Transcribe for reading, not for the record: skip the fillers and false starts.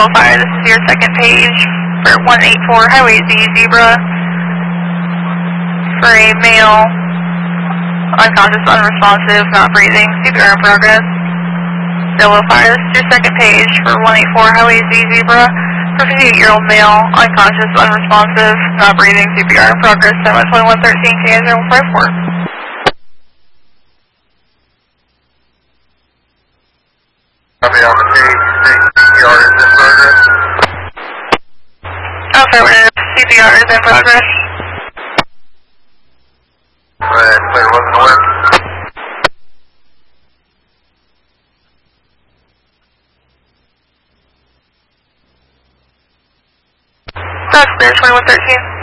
Yellow Fire, this is your second page for 184 Highway Z Zebra for a male, unconscious, unresponsive, not breathing, CPR in progress. Yellow Fire, this is your second page for 184 Highway Z Zebra for 58-year-old male, unconscious, unresponsive, not breathing, CPR in progress, time at 2113 KA054. Copy on the page, CPR is in progress. Affirmative, CPR is in progress. Go ahead, clear, wasn't the work. That's clear, 2113.